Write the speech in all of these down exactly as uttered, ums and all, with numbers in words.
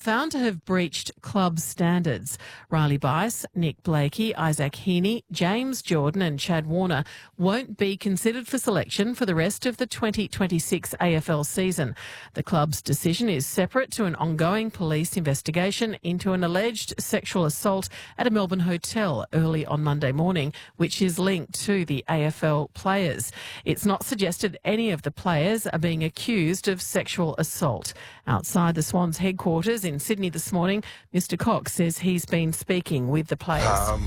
found to have breached club standards. Riley Bice, Nick Blakey, Isaac Heaney, James Jordan and Chad Warner won't be considered for selection for the rest of the twenty twenty-six A F L season. The club's decision is separate to an ongoing police investigation into an alleged sexual assault at a Melbourne hotel early on Monday morning, which is linked to the A F L players. It's not suggested any of the players are being accused of sexual assault. Outside the Swans headquarters in Sydney this morning, Mister Cox says he's been speaking with the players. Um,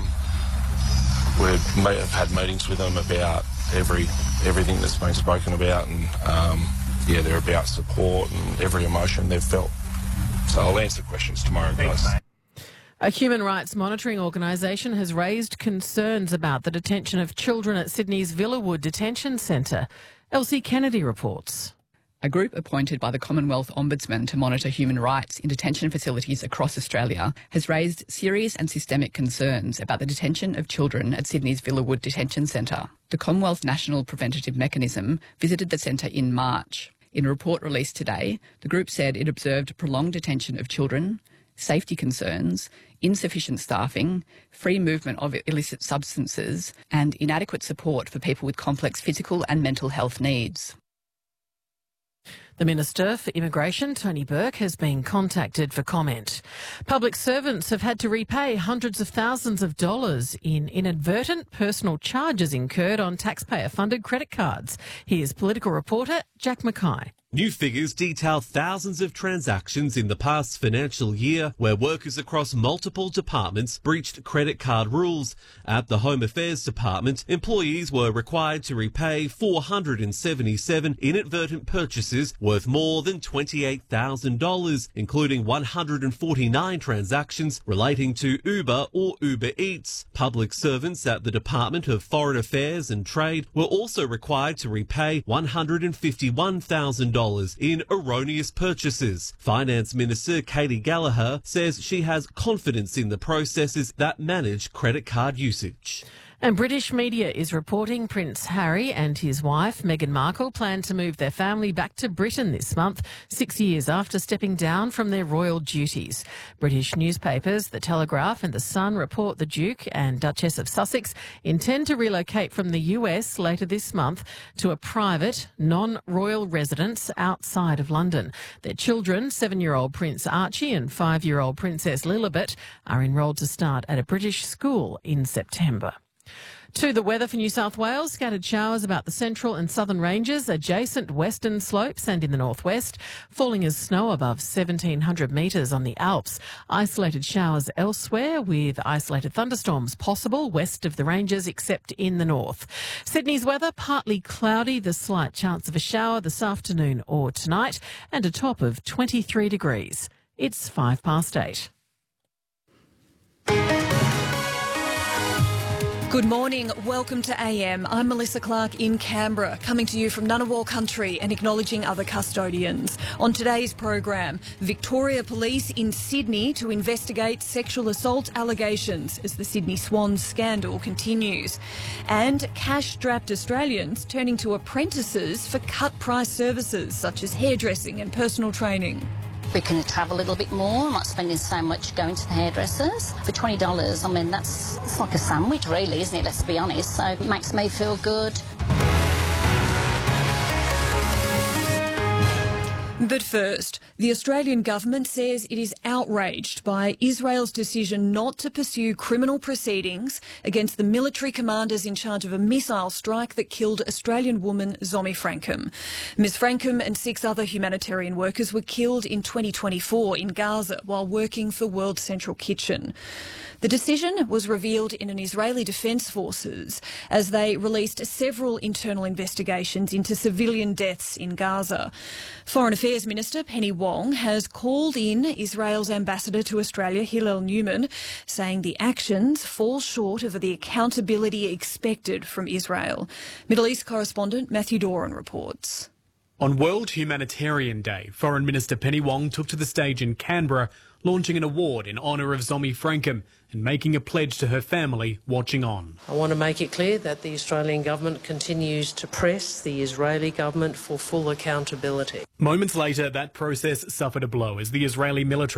we've may have had meetings with them about every everything that's been spoken about, and um, yeah, they're about support and every emotion they've felt. So I'll answer questions tomorrow, guys. A human rights monitoring organisation has raised concerns about the detention of children at Sydney's Villawood Detention Centre. Elsie Kennedy reports. A group appointed by the Commonwealth Ombudsman to monitor human rights in detention facilities across Australia has raised serious and systemic concerns about the detention of children at Sydney's Villawood Detention Centre. The Commonwealth National Preventative Mechanism visited the centre in March. In a report released today, the group said it observed prolonged detention of children, safety concerns, insufficient staffing, free movement of illicit substances, and inadequate support for people with complex physical and mental health needs. The Minister for Immigration, Tony Burke, has been contacted for comment. Public servants have had to repay hundreds of thousands of dollars in inadvertent personal charges incurred on taxpayer-funded credit cards. Here's political reporter Jack Mackay. New figures detail thousands of transactions in the past financial year where workers across multiple departments breached credit card rules. At the Home Affairs Department, employees were required to repay four hundred seventy-seven inadvertent purchases worth more than twenty-eight thousand dollars, including one hundred forty-nine transactions relating to Uber or Uber Eats. Public servants at the Department of Foreign Affairs and Trade were also required to repay one hundred fifty-one thousand dollars in erroneous purchases. Finance Minister Katie Gallagher says she has confidence in the processes that manage credit card usage. And British media is reporting Prince Harry and his wife Meghan Markle plan to move their family back to Britain this month, six years after stepping down from their royal duties. British newspapers The Telegraph and The Sun report the Duke and Duchess of Sussex intend to relocate from the U S later this month to a private, non-royal residence outside of London. Their children, seven-year-old Prince Archie and five-year-old Princess Lilibet, are enrolled to start at a British school in September. To the weather for New South Wales, scattered showers about the central and southern ranges, adjacent western slopes and in the northwest, falling as snow above seventeen hundred metres on the Alps. Isolated showers elsewhere with isolated thunderstorms possible west of the ranges except in the north. Sydney's weather, partly cloudy, the slight chance of a shower this afternoon or tonight, and a top of twenty-three degrees. It's five past eight. Good morning. Welcome to A M. I'm Melissa Clark in Canberra, coming to you from Ngunnawal country and acknowledging other custodians. On today's program, Victoria Police in Sydney to investigate sexual assault allegations as the Sydney Swans scandal continues. And cash-strapped Australians turning to apprentices for cut-price services such as hairdressing and personal training. We can travel a little bit more. I'm not spending so much going to the hairdressers. For twenty dollars, I mean, that's it's like a sandwich, really, isn't it? Let's be honest. So it makes me feel good. But first, the Australian government says it is outraged by Israel's decision not to pursue criminal proceedings against the military commanders in charge of a missile strike that killed Australian woman Zomi Frankham. Ms Frankham and six other humanitarian workers were killed in twenty twenty-four in Gaza while working for World Central Kitchen. The decision was revealed in an Israeli Defence Forces as they released several internal investigations into civilian deaths in Gaza. Foreign Affairs Minister Penny Wong has called in Israel's ambassador to Australia, Hillel Newman, saying the actions fall short of the accountability expected from Israel. Middle East correspondent Matthew Doran reports. On World Humanitarian Day, Foreign Minister Penny Wong took to the stage in Canberra, launching an award in honour of Zomi Frankham and making a pledge to her family watching on. I want to make it clear that the Australian government continues to press the Israeli government for full accountability. Moments later, that process suffered a blow as the Israeli military released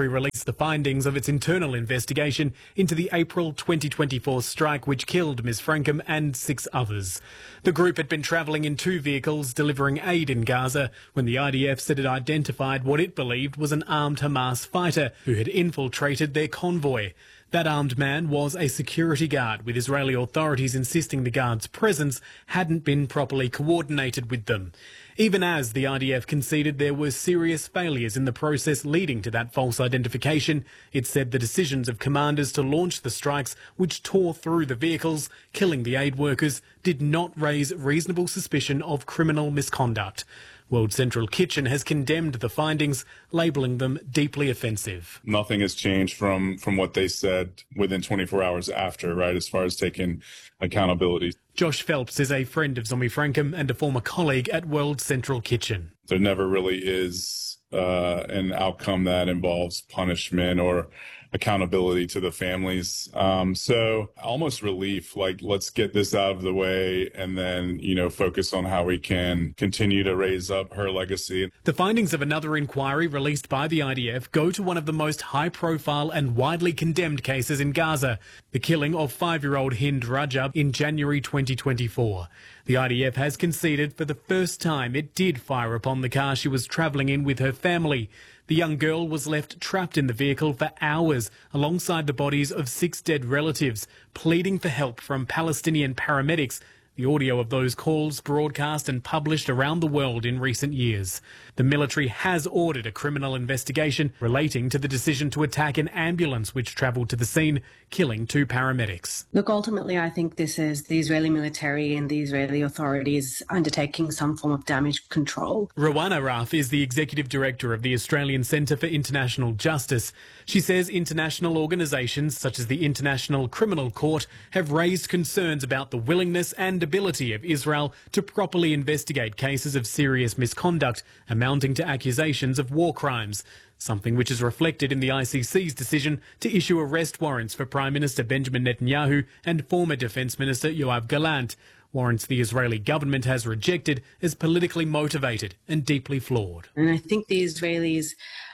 announced the findings of its internal investigation into the April twenty twenty-four strike which killed Miz Frankham and six others. The group had been travelling in two vehicles delivering aid in Gaza when the I D F said it identified what it believed was an armed Hamas fighter who had infiltrated their convoy. That armed man was a security guard, with Israeli authorities insisting the guard's presence hadn't been properly coordinated with them. Even as the I D F conceded there were serious failures in the process leading to that false identification, it said the decisions of commanders to launch the strikes, which tore through the vehicles, killing the aid workers, did not raise reasonable suspicion of criminal misconduct. World Central Kitchen has condemned the findings, labelling them deeply offensive. Nothing has changed from, from what they said within twenty-four hours after, right, as far as taking accountability. Josh Phelps is a friend of Zomi Frankham and a former colleague at World Central Kitchen. There never really is uh, an outcome that involves punishment or accountability to the families. Um, so almost relief, like, let's get this out of the way and then, you know, focus on how we can continue to raise up her legacy. The findings of another inquiry released by the I D F go to one of the most high-profile and widely condemned cases in Gaza, the killing of five-year-old Hind Rajab in January twenty twenty-four. The I D F has conceded for the first time it did fire upon the car she was travelling in with her family. The young girl was left trapped in the vehicle for hours alongside the bodies of six dead relatives, pleading for help from Palestinian paramedics. The audio of those calls broadcast and published around the world in recent years. The military has ordered a criminal investigation relating to the decision to attack an ambulance which travelled to the scene, killing two paramedics. Look, ultimately, I think this is the Israeli military and the Israeli authorities undertaking some form of damage control. Rawana Raf is the executive director of the Australian Centre for International Justice. She says international organisations such as the International Criminal Court have raised concerns about the willingness and ability of Israel to properly investigate cases of serious misconduct amounting to accusations of war crimes, something which is reflected in the I C C's decision to issue arrest warrants for Prime Minister Benjamin Netanyahu and former Defence Minister Yoav Gallant, warrants the Israeli government has rejected as politically motivated and deeply flawed. And I think the Israelis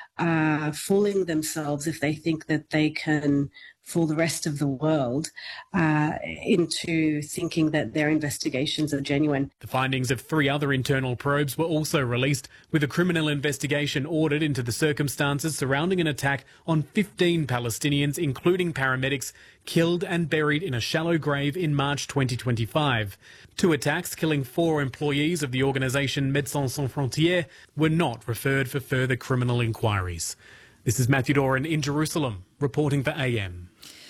are fooling themselves if they think that they can fool the rest of the world uh, into thinking that their investigations are genuine. The findings of three other internal probes were also released, with a criminal investigation ordered into the circumstances surrounding an attack on fifteen Palestinians, including paramedics, killed and buried in a shallow grave in March twenty twenty-five. Two attacks killing four employees of the organisation Médecins Sans Frontières were not referred for further criminal inquiries. This is Matthew Doran in Jerusalem, reporting for A M.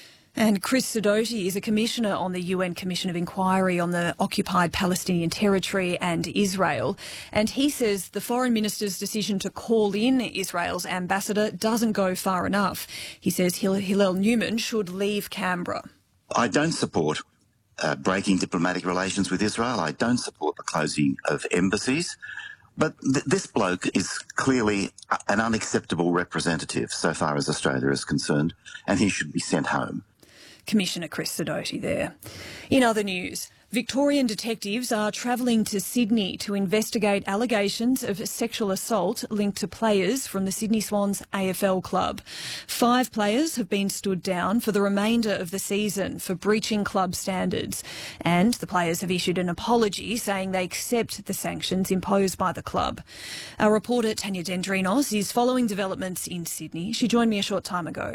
And Chris Sidoti is a commissioner on the U N Commission of Inquiry on the occupied Palestinian territory and Israel. And he says the foreign minister's decision to call in Israel's ambassador doesn't go far enough. He says Hillel Newman should leave Canberra. I don't support uh, breaking diplomatic relations with Israel. I don't support the closing of embassies. But th- this bloke is clearly an unacceptable representative so far as Australia is concerned, and he should be sent home. Commissioner Chris Sidoti there. In other news, Victorian detectives are travelling to Sydney to investigate allegations of sexual assault linked to players from the Sydney Swans A F L club. Five players have been stood down for the remainder of the season for breaching club standards, and the players have issued an apology saying they accept the sanctions imposed by the club. Our reporter Tanya Dendrinos is following developments in Sydney. She joined me a short time ago.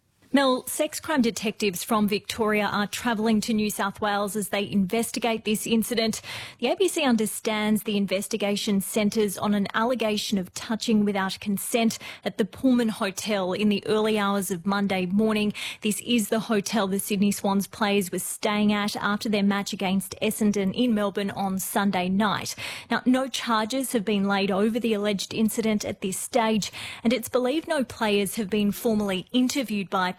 Mel, sex crime detectives from Victoria are travelling to New South Wales as they investigate this incident. The A B C understands the investigation centres on an allegation of touching without consent at the Pullman Hotel in the early hours of Monday morning. This is the hotel the Sydney Swans players were staying at after their match against Essendon in Melbourne on Sunday night. Now, no charges have been laid over the alleged incident at this stage, and it's believed no players have been formally interviewed by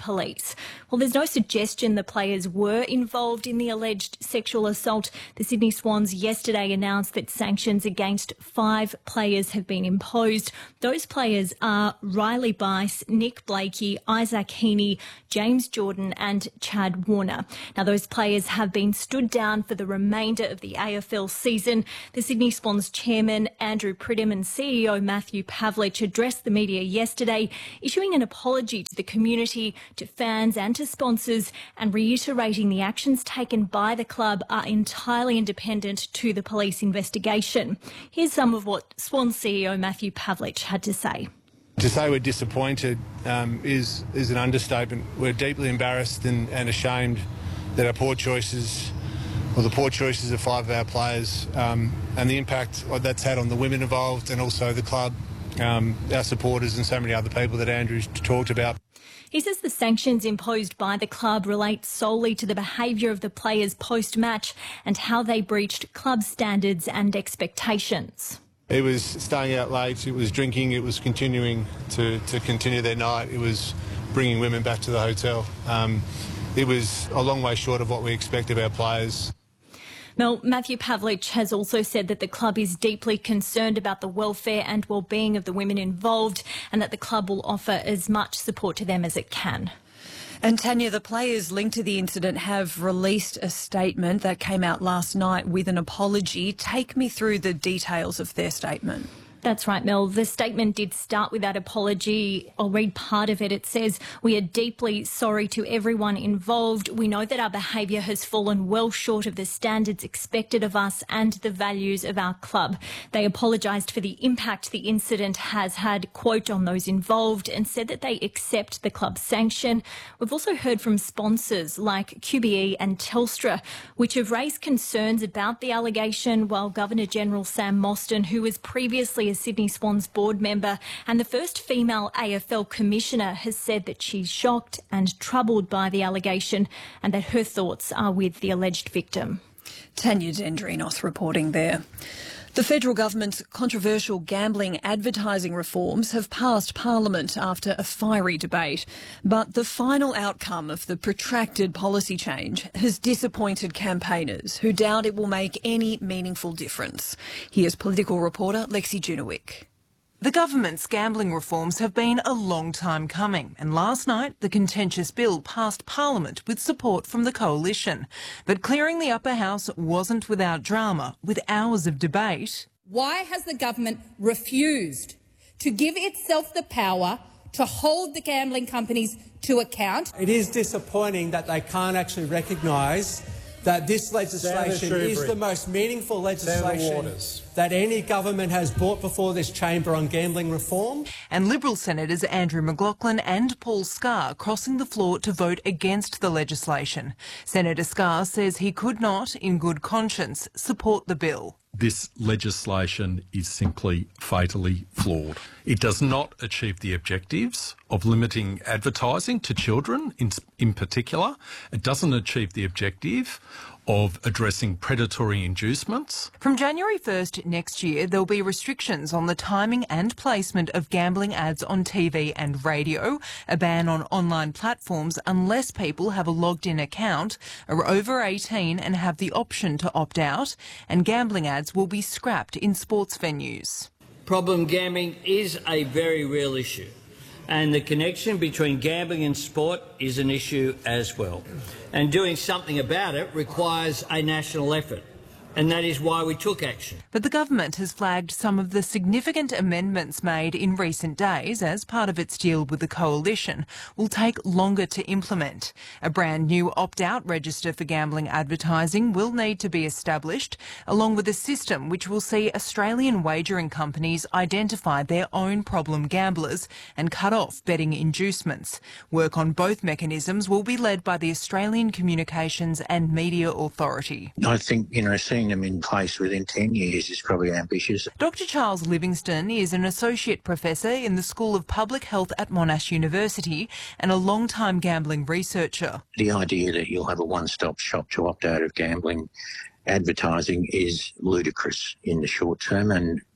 police. Well, there's no suggestion the players were involved in the alleged sexual assault. The Sydney Swans yesterday announced that sanctions against five players have been imposed. Those players are Riley Bice, Nick Blakey, Isaac Heaney, James Jordan and Chad Warner. Now, those players have been stood down for the remainder of the A F L season. The Sydney Swans chairman, Andrew Pridham, and C E O Matthew Pavlich addressed the media yesterday, issuing an apology to the community, to fans and to sponsors, and reiterating the actions taken by the club are entirely independent to the police investigation. Here's some of what Swans C E O Matthew Pavlich had to say. To say we're disappointed um, is is an understatement. We're deeply embarrassed and, and ashamed that our poor choices, or the poor choices of five of our players, um, and the impact that's had on the women involved and also the club, um, our supporters and so many other people that Andrew's talked about. He says the sanctions imposed by the club relate solely to the behaviour of the players post-match and how they breached club standards and expectations. It was staying out late, it was drinking, it was continuing to, to continue their night, it was bringing women back to the hotel. Um, it was a long way short of what we expect of our players. Mel, Matthew Pavlich has also said that the club is deeply concerned about the welfare and well-being of the women involved and that the club will offer as much support to them as it can. And Tanya, the players linked to the incident have released a statement that came out last night with an apology. Take me through the details of their statement. That's right, Mel. The statement did start with that apology. I'll read part of it. It says, "We are deeply sorry to everyone involved. We know that our behaviour has fallen well short of the standards expected of us and the values of our club." They apologised for the impact the incident has had, quote, on those involved, and said that they accept the club's sanction. We've also heard from sponsors like Q B E and Telstra, which have raised concerns about the allegation, while Governor-General Sam Mostyn, who was previously a Sydney Swans board member and the first female A F L commissioner, has said that she's shocked and troubled by the allegation and that her thoughts are with the alleged victim. Tanya Dendrinos reporting there. The federal government's controversial gambling advertising reforms have passed Parliament after a fiery debate. But the final outcome of the protracted policy change has disappointed campaigners who doubt it will make any meaningful difference. Here's political reporter Lexi Junowick. The government's gambling reforms have been a long time coming, and last night the contentious bill passed Parliament with support from the coalition. But clearing the upper house wasn't without drama, with hours of debate. Why has the government refused to give itself the power to hold the gambling companies to account? It is disappointing that they can't actually recognise that this legislation is the most meaningful legislation that any government has brought before this chamber on gambling reform. And Liberal Senators Andrew McLaughlin and Paul Scar crossing the floor to vote against the legislation. Senator Scar says he could not, in good conscience, support the bill. This legislation is simply fatally flawed. It does not achieve the objectives of limiting advertising to children in, in particular. It doesn't achieve the objective of addressing predatory inducements. From January first next year, there'll be restrictions on the timing and placement of gambling ads on T V and radio, a ban on online platforms unless people have a logged-in account, are over eighteen and have the option to opt out, and gambling ads will be scrapped in sports venues. Problem gambling is a very real issue, and the connection between gambling and sport is an issue as well. And doing something about it requires a national effort, and that is why we took action. But the government has flagged some of the significant amendments made in recent days as part of its deal with the coalition will take longer to implement. A brand new opt-out register for gambling advertising will need to be established, along with a system which will see Australian wagering companies identify their own problem gamblers and cut off betting inducements. Work on both mechanisms will be led by the Australian Communications and Media Authority. I think, you know, seeing them in place within ten years is probably ambitious. Doctor Charles Livingston is an associate professor in the School of Public Health at Monash University and a long-time gambling researcher. The idea that you'll have a one-stop shop to opt out of gambling advertising is ludicrous in the short term, and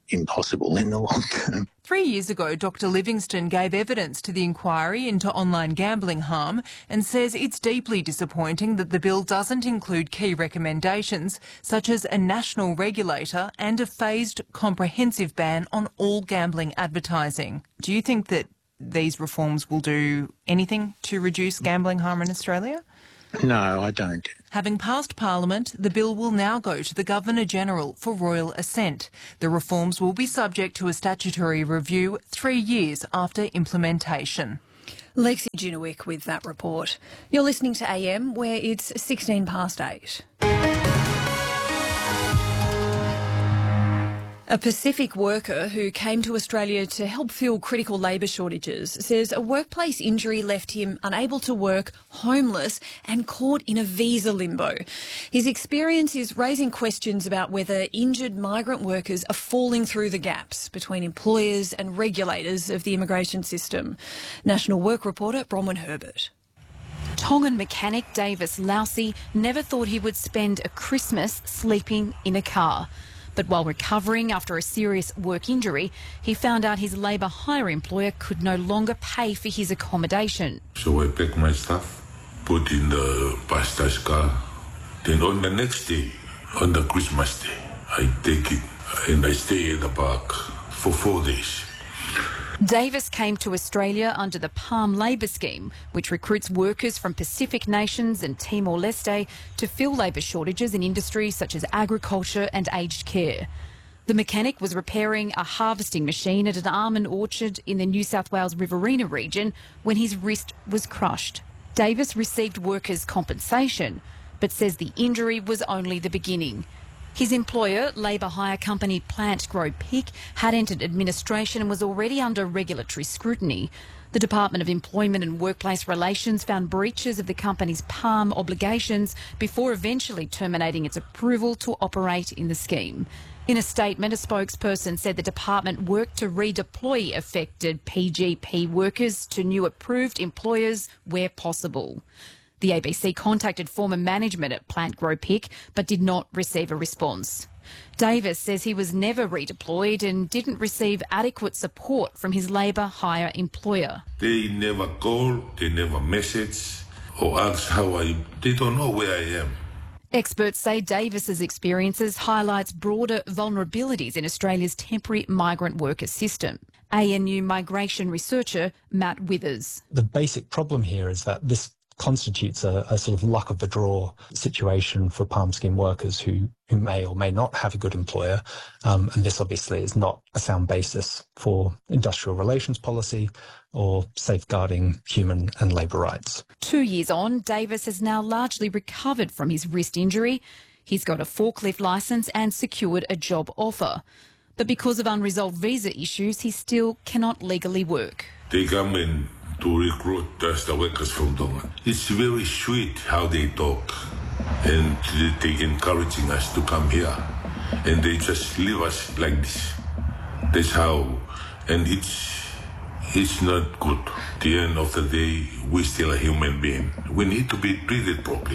impossible in the long term. Three years ago, Doctor Livingstone gave evidence to the inquiry into online gambling harm and says it's deeply disappointing that the bill doesn't include key recommendations such as a national regulator and a phased, comprehensive ban on all gambling advertising. Do you think that these reforms will do anything to reduce gambling harm in Australia? No, I don't. Having passed Parliament, the bill will now go to the Governor-General for royal assent. The reforms will be subject to a statutory review three years after implementation. Lexi Junowick with that report. You're listening to A M, where it's sixteen past eight. A Pacific worker who came to Australia to help fill critical labour shortages says a workplace injury left him unable to work, homeless and caught in a visa limbo. His experience is raising questions about whether injured migrant workers are falling through the gaps between employers and regulators of the immigration system. National Work reporter Bronwyn Herbert. Tongan mechanic Davis Lousy never thought he would spend a Christmas sleeping in a car. But while recovering after a serious work injury, he found out his labour hire employer could no longer pay for his accommodation. So I packed my stuff, put in the pastor's car. Then on the next day, on the Christmas day, I take it and I stay in the park for four days. Davis came to Australia under the Palm Labour Scheme, which recruits workers from Pacific nations and Timor-Leste to fill labour shortages in industries such as agriculture and aged care. The mechanic was repairing a harvesting machine at an almond orchard in the New South Wales Riverina region when his wrist was crushed. Davis received workers' compensation, but says the injury was only the beginning. His employer, labour hire company Plant Grow Pick, had entered administration and was already under regulatory scrutiny. The Department of Employment and Workplace Relations found breaches of the company's Palm obligations before eventually terminating its approval to operate in the scheme. In a statement, a spokesperson said the department worked to redeploy affected P G P workers to new approved employers where possible. The A B C contacted former management at Plant Grow Pick but did not receive a response. Davis says he was never redeployed and didn't receive adequate support from his labour hire employer. They never call, they never message or ask how I am. They don't know where I am. Experts say Davis's experiences highlights broader vulnerabilities in Australia's temporary migrant worker system. A N U migration researcher Matt Withers. The basic problem here is that this constitutes a, a sort of luck of the draw situation for Palm Scheme workers who, who may or may not have a good employer. Um, and this obviously is not a sound basis for industrial relations policy or safeguarding human and labour rights. Two years on, Davis has now largely recovered from his wrist injury. He's got a forklift licence and secured a job offer. But because of unresolved visa issues, he still cannot legally work. They come in to recruit just the workers from Tonga. It's very sweet how they talk, and they encouraging us to come here, and they just leave us like this. That's how, and it's it's not good. At the end of the day, we're still a human being. We need to be treated properly.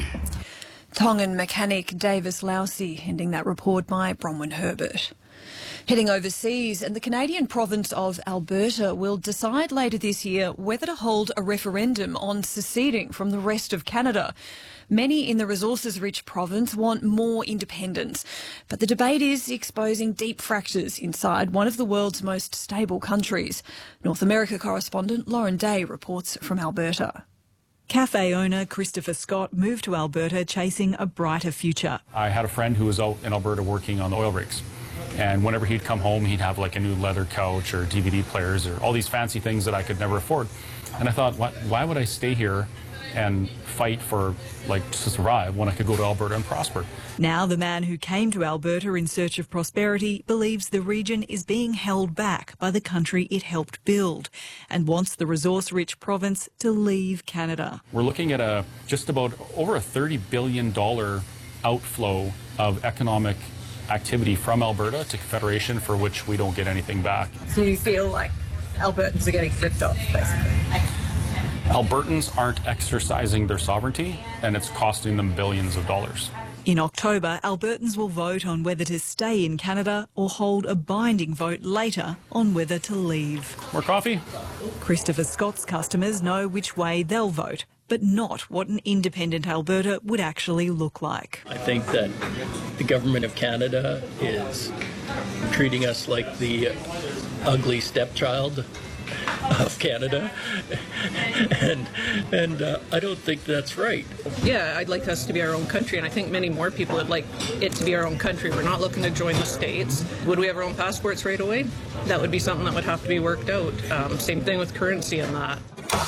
Tongan mechanic Davis Lousy ending that report by Bronwyn Herbert. Heading overseas, and the Canadian province of Alberta will decide later this year whether to hold a referendum on seceding from the rest of Canada. Many in the resources-rich province want more independence, but the debate is exposing deep fractures inside one of the world's most stable countries. North America correspondent Lauren Day reports from Alberta. Cafe owner Christopher Scott moved to Alberta chasing a brighter future. I had a friend who was out in Alberta working on the oil rigs. And whenever he'd come home, he'd have like a new leather couch or D V D players or all these fancy things that I could never afford. And I thought, why, why would I stay here and fight for, like, to survive when I could go to Alberta and prosper? Now the man who came to Alberta in search of prosperity believes the region is being held back by the country it helped build and wants the resource-rich province to leave Canada. We're looking at a just about over a thirty billion dollars outflow of economic activity from Alberta to Confederation, for which we don't get anything back. So you feel like Albertans are getting flipped off, basically? Albertans aren't exercising their sovereignty, and it's costing them billions of dollars. In October, Albertans will vote on whether to stay in Canada or hold a binding vote later on whether to leave. More coffee? Christopher Scott's customers know which way they'll vote, but not what an independent Alberta would actually look like. I think that the government of Canada is treating us like the ugly stepchild of Canada, and and uh, I don't think that's right. Yeah, I'd like us to be our own country, and I think many more people would like it to be our own country. We're not looking to join the States. Would we have our own passports right away? That would be something that would have to be worked out. Um, same thing with currency and that.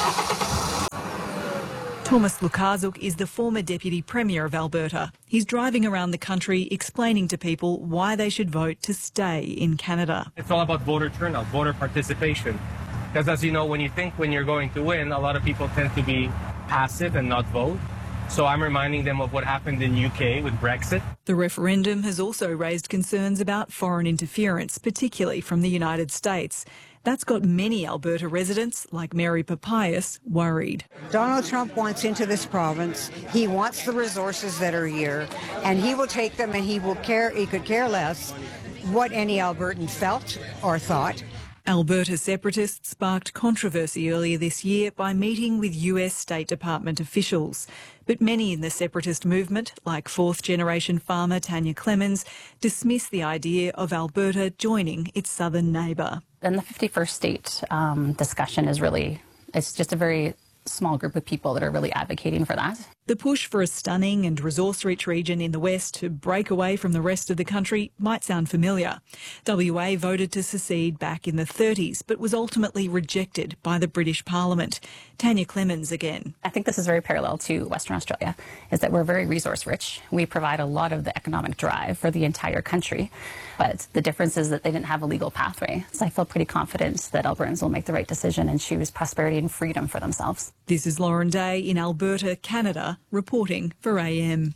Thomas Lukaszuk is the former Deputy Premier of Alberta. He's driving around the country explaining to people why they should vote to stay in Canada. It's all about voter turnout, voter participation. Because as you know, when you think when you're going to win, a lot of people tend to be passive and not vote. So I'm reminding them of what happened in U K with Brexit. The referendum has also raised concerns about foreign interference, particularly from the United States. That's got many Alberta residents, like Mary Papias, worried. Donald Trump wants into this province. He wants the resources that are here, and he will take them, and he will care. He could care less what any Albertan felt or thought. Alberta separatists sparked controversy earlier this year by meeting with U S State Department officials. But many in the separatist movement, like fourth-generation farmer Tanya Clemens, dismiss the idea of Alberta joining its southern neighbour. And the fifty-first state um, discussion is really, it's just a very small group of people that are really advocating for that. The push for a stunning and resource-rich region in the west to break away from the rest of the country might sound familiar. W A voted to secede back in the thirties, but was ultimately rejected by the British Parliament. Tanya Clemens again. I think this is very parallel to Western Australia, is that we're very resource-rich. We provide a lot of the economic drive for the entire country, but the difference is that they didn't have a legal pathway. So I feel pretty confident that Albertans will make the right decision and choose prosperity and freedom for themselves. This is Lauren Day in Alberta, Canada, reporting for A M.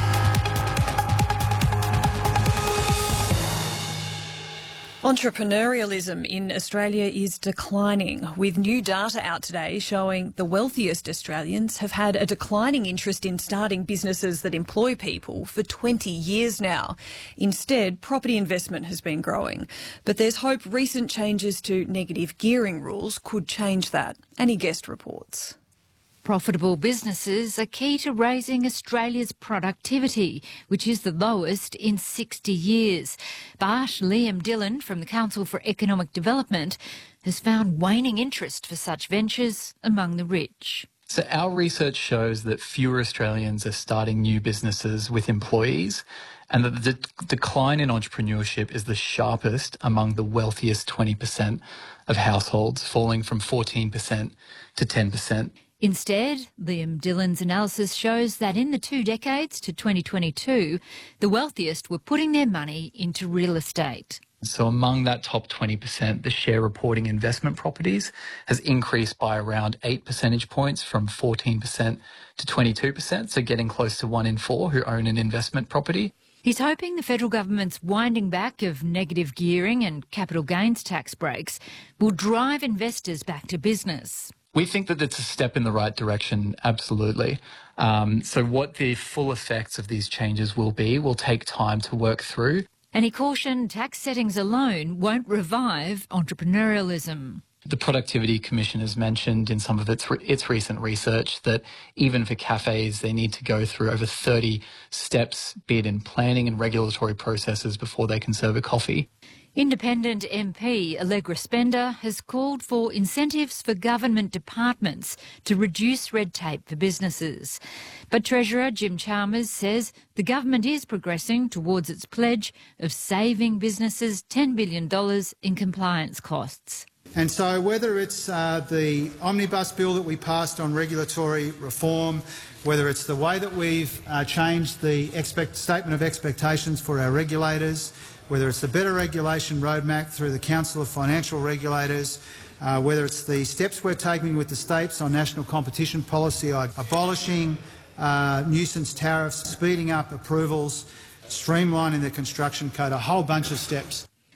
Entrepreneurialism in Australia is declining, with new data out today showing the wealthiest Australians have had a declining interest in starting businesses that employ people for twenty years now. Instead, property investment has been growing. But there's hope recent changes to negative gearing rules could change that. Annie Guest reports. Profitable businesses are key to raising Australia's productivity, which is the lowest in sixty years. But Liam Dillon from the Council for Economic Development has found waning interest for such ventures among the rich. So our research shows that fewer Australians are starting new businesses with employees, and that the de- decline in entrepreneurship is the sharpest among the wealthiest twenty percent of households, falling from fourteen percent to ten percent. Instead, Liam Dillon's analysis shows that in the two decades to twenty twenty-two, the wealthiest were putting their money into real estate. So among that top twenty percent, the share reporting investment properties has increased by around eight percentage points from fourteen percent to twenty-two percent, so getting close to one in four who own an investment property. He's hoping the federal government's winding back of negative gearing and capital gains tax breaks will drive investors back to business. We think that it's a step in the right direction, absolutely. Um, so what the full effects of these changes will be will take time to work through. And he cautioned tax settings alone won't revive entrepreneurialism. The Productivity Commission has mentioned in some of its re- its recent research that even for cafes, they need to go through over thirty steps, be it in planning and regulatory processes before they can serve a coffee. Independent M P Allegra Spender has called for incentives for government departments to reduce red tape for businesses. But Treasurer Jim Chalmers says the government is progressing towards its pledge of saving businesses ten billion dollars in compliance costs. And so whether it's uh, the omnibus bill that we passed on regulatory reform, whether it's the way that we've uh, changed the expect statement of expectations for our regulators, whether it's the better regulation roadmap through the Council of Financial Regulators, uh, whether it's the steps we're taking with the states on national competition policy, abolishing uh, nuisance tariffs, speeding up approvals, streamlining the construction code, a whole bunch of steps.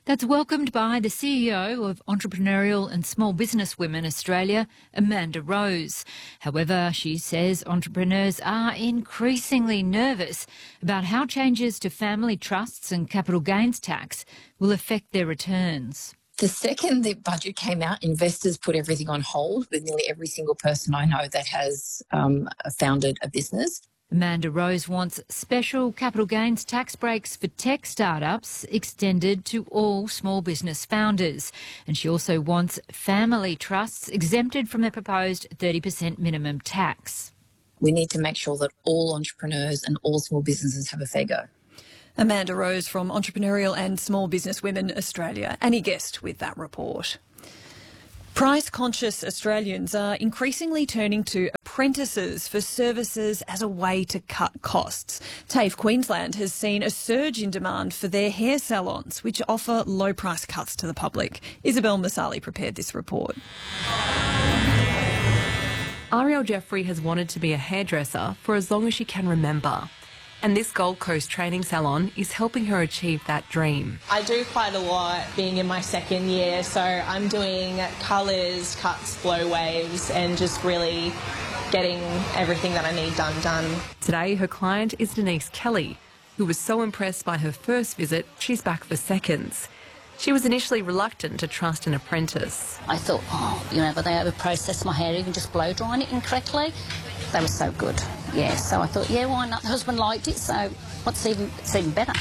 That's welcomed by the C E O of Entrepreneurial and Small Business Women Australia, Amanda Rose. However, she says entrepreneurs are increasingly nervous about how changes to family trusts and capital gains tax will affect their returns. The second the budget came out, investors put everything on hold with nearly every single person I know that has um, founded a business. Amanda Rose wants special capital gains tax breaks for tech startups extended to all small business founders. And she also wants family trusts exempted from the proposed thirty percent minimum tax. We need to make sure that all entrepreneurs and all small businesses have a fair go. Amanda Rose from Entrepreneurial and Small Business Women Australia, any guest with that report. Price-conscious Australians are increasingly turning to apprentices for services as a way to cut costs. TAFE Queensland has seen a surge in demand for their hair salons, which offer low-price cuts to the public. Isabel Masali prepared this report. Ariel Jeffrey has wanted to be a hairdresser for as long as she can remember. And this Gold Coast training salon is helping her achieve that dream. I do quite a lot being in my second year, so I'm doing colours, cuts, blow waves, and just really getting everything that I need done done. Today, her client is Denise Kelly, who was so impressed by her first visit, she's back for seconds. She was initially reluctant to trust an apprentice. I thought, oh, you know, but they ever process my hair, even just blow drying it incorrectly? They were so good, yeah. So I thought, yeah, why not? The husband liked it, so what's even, it's even better.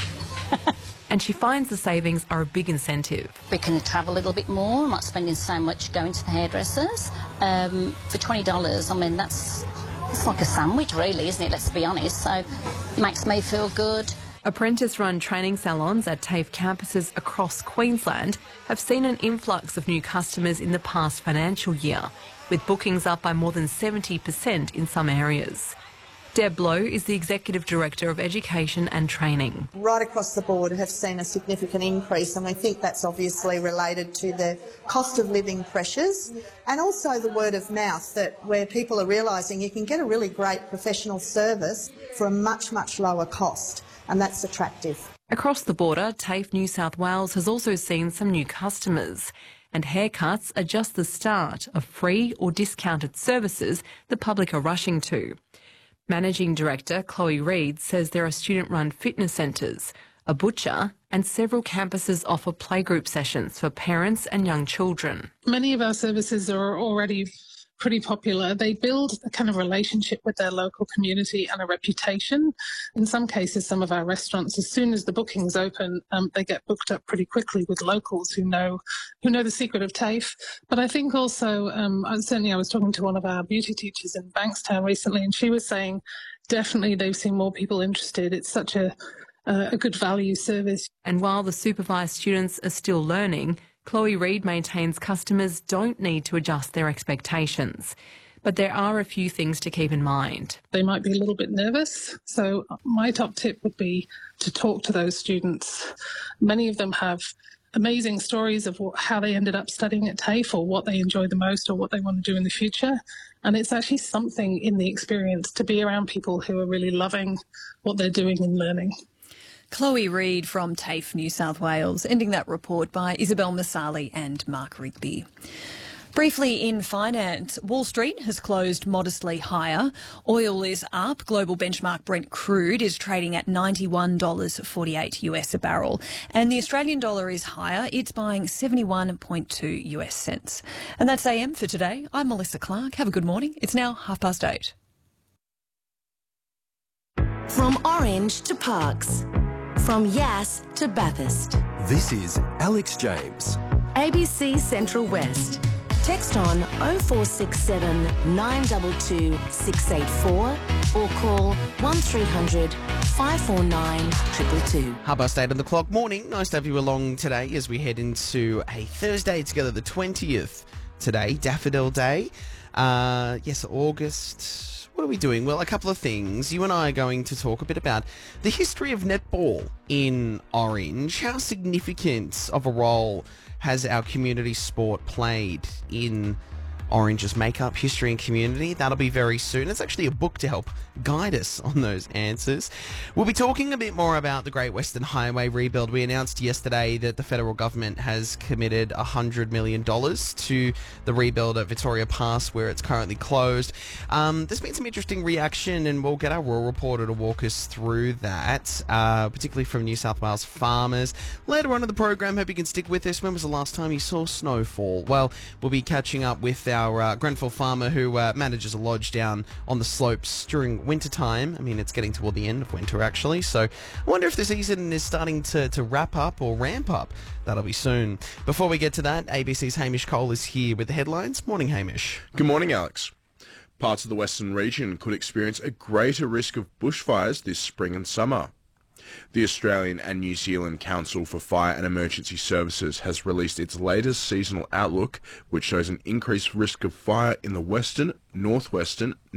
And she finds the savings are a big incentive. We can travel a little bit more. I'm not spending so much going to the hairdressers. Um, for twenty dollars, I mean, that's it's like a sandwich, really, isn't it? Let's be honest. So it makes me feel good. Apprentice-run training salons at TAFE campuses across Queensland have seen an influx of new customers in the past financial year, with bookings up by more than seventy percent in some areas. Deb Blow is the Executive Director of Education and Training. Right across the board have seen a significant increase, and I think that's obviously related to the cost of living pressures and also the word of mouth, that where people are realising you can get a really great professional service for a much, much lower cost, and that's attractive. Across the border, TAFE New South Wales has also seen some new customers, and haircuts are just the start of free or discounted services the public are rushing to. Managing Director Chloe Reid says there are student-run fitness centres, a butcher, and several campuses offer playgroup sessions for parents and young children. Many of our services are already pretty popular. They build a kind of relationship with their local community and a reputation. In some cases, some of our restaurants, as soon as the bookings open, um, they get booked up pretty quickly with locals who know who know the secret of TAFE. But I think also, um, certainly I was talking to one of our beauty teachers in Bankstown recently, and she was saying definitely they've seen more people interested. It's such a, uh, a good value service. And while the supervised students are still learning, Chloe Reid maintains customers don't need to adjust their expectations. But there are a few things to keep in mind. They might be a little bit nervous, so my top tip would be to talk to those students. Many of them have amazing stories of what, how they ended up studying at TAFE, or what they enjoy the most, or what they want to do in the future. And it's actually something in the experience to be around people who are really loving what they're doing and learning. Chloe Reid from TAFE New South Wales, ending that report by Isabel Masali and Mark Rigby. Briefly in finance, Wall Street has closed modestly higher. Oil is up. Global benchmark Brent crude is trading at ninety-one dollars forty-eight US a barrel. And the Australian dollar is higher. It's buying seventy-one point two US cents. And that's A M for today. I'm Melissa Clark. Have a good morning. It's now half past eight. From Orange to Parkes. From Yass to Bathurst. This is Alex James. A B C Central West. Text on oh four six seven, nine two two, six eight four or call one three hundred, five four nine, two two two. Half past eight on the clock. Morning. Nice to have you along today as we head into a Thursday together, the twentieth today, Daffodil Day. Uh, yes, August. What are we doing? Well, a couple of things. You and I are going to talk a bit about the history of netball in Orange. How significant of a role has our community sport played in Orange's makeup, history and community. That'll be very soon. It's actually a book to help guide us on those answers. We'll be talking a bit more about the Great Western Highway rebuild. We announced yesterday that the federal government has committed one hundred million dollars to the rebuild at Victoria Pass, where it's currently closed. Um, there's been some interesting reaction, and we'll get our rural reporter to walk us through that, uh, particularly from New South Wales farmers. Later on in the program, hope you can stick with us. When was the last time you saw snowfall? Well, we'll be catching up with our uh, Grenfell farmer who uh, manages a lodge down on the slopes during winter time. I mean, it's getting toward the end of winter, actually, so I wonder if the season is starting to, to wrap up or ramp up. That'll be soon. Before we get to that, A B C's Hamish Cole is here with the headlines. Morning, Hamish. Good morning, Alex. Parts of the western region could experience a greater risk of bushfires this spring and summer. The Australian and New Zealand Council for Fire and Emergency Services has released its latest seasonal outlook, which shows an increased risk of fire in the western, northwestern,